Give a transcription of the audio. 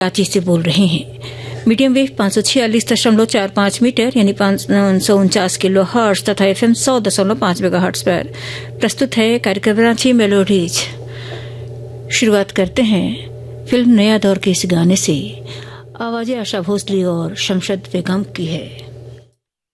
कराची से बोल रहे हैं। मीडियम वेव 546.45 मीटर यानी 549 किलो हर्ट्ज तथा FM 100.5 मेगाहर्ट्ज पर प्रस्तुत है कार्यक्रम कराची मेलोडीज। शुरुआत करते हैं फिल्म नया दौर के इस गाने से। आवाजें आशा भोसले और शमशद बेगम की है।